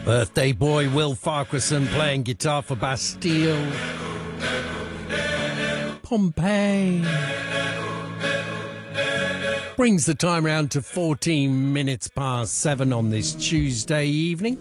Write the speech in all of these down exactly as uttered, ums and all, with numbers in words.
Birthday boy Will Farquharson playing guitar for Bastille. Pompeii. Brings the time round to fourteen minutes past seven on this Tuesday evening.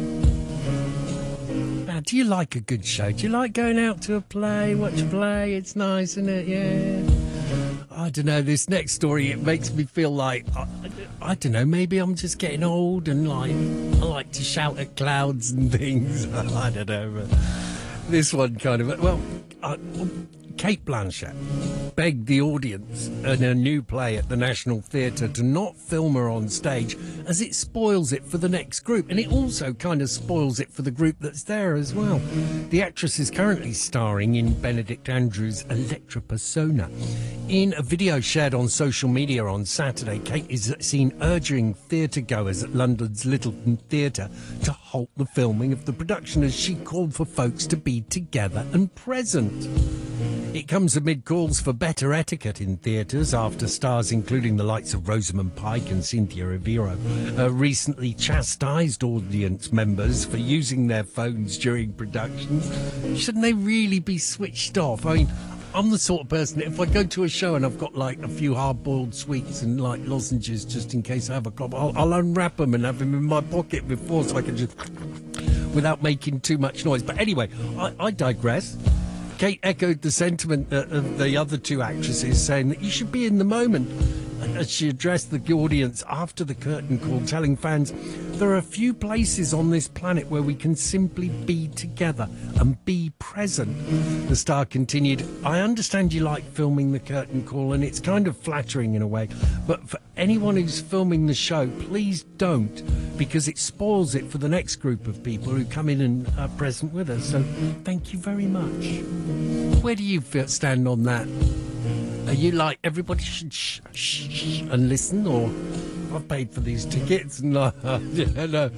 Now, do you like a good show? Do you like going out to a play, watch a play? It's nice, isn't it? Yeah. I don't know, this next story, it makes me feel like, I, I don't know, maybe I'm just getting old and like, I like to shout at clouds and things. I don't know. But this one kind of, well, I, Cate Blanchett begged the audience in a new play at the National Theatre to not film her on stage as it spoils it for the next group. And it also kind of spoils it for the group that's there as well. The actress is currently starring in Benedict Andrews' Electra Persona. In a video shared on social media on Saturday, Cate is seen urging theatre-goers at London's Lyttelton Theatre to halt the filming of the production as she called for folks to be together and present. It comes amid calls for better etiquette in theatres after stars including the likes of Rosamund Pike and Cynthia Erivo uh, recently chastised audience members for using their phones during productions. Shouldn't they really be switched off? I mean, I'm the sort of person, if I go to a show and I've got like a few hard-boiled sweets and like lozenges just in case I have a cough, I'll, I'll unwrap them and have them in my pocket before so I can just without making too much noise. But anyway, I, I digress. Cate echoed the sentiment of the other two actresses, saying that you should be in the moment. As she addressed the audience after the curtain call, telling fans, there are a few places on this planet where we can simply be together and be present. The star continued, I understand you like filming the curtain call and it's kind of flattering in a way, but for anyone who's filming the show, please don't, because it spoils it for the next group of people who come in and are present with us. So thank you very much. Where do you feel, stand on that? Are you like, everybody should shh, shh, shh and listen, or I've paid for these tickets and like, yeah, no.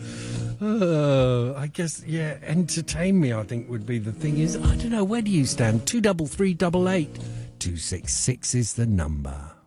Uh, I guess, yeah, entertain me, I think would be the thing is, I don't know, where do you stand? two double three double eight. two six six is the number.